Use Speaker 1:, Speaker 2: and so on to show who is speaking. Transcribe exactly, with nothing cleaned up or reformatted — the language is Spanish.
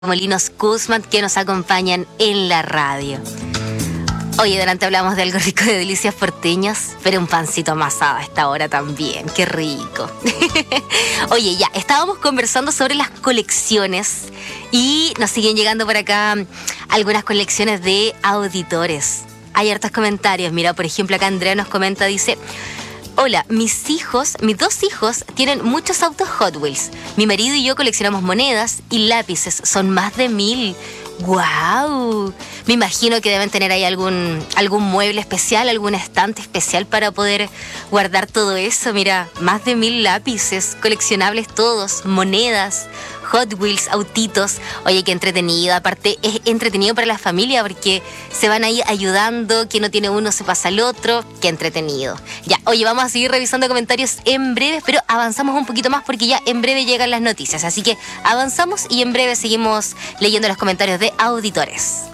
Speaker 1: Molinos Guzmán que nos acompañan en la radio. Oye, delante hablamos de algo rico de delicias porteñas, pero un pancito amasado a esta hora también, qué rico. Oye, ya, estábamos conversando sobre las colecciones y nos siguen llegando por acá algunas colecciones de auditores. Hay hartos comentarios, mira, por ejemplo, acá Andrea nos comenta, dice... Hola, mis hijos, mis dos hijos tienen muchos autos Hot Wheels. Mi marido y yo coleccionamos monedas y lápices, son más de mil. ¡Guau! Me imagino que deben tener ahí algún, algún mueble especial, algún estante especial para poder guardar todo eso. Mira, más de mil lápices, coleccionables todos, monedas, Hot Wheels, autitos. Oye, qué entretenido. Aparte, es entretenido para la familia porque se van ahí ayudando. Quien no tiene uno se pasa al otro. Qué entretenido. Ya, oye, vamos a seguir revisando comentarios en breve, pero avanzamos un poquito más porque ya en breve llegan las noticias. Así que avanzamos y en breve seguimos leyendo los comentarios de auditores.